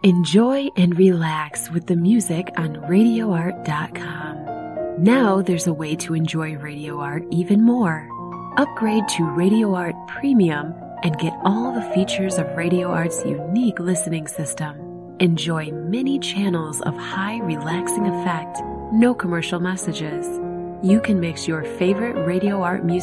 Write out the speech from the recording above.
Enjoy and relax with the music on RadioArt.com. Now there's a way to enjoy Radio Art even more. Upgrade to Radio Art Premium and get all the features of Radio Art's unique listening system. Enjoy many channels of high relaxing effect, no commercial messages. You can mix your favorite Radio Art music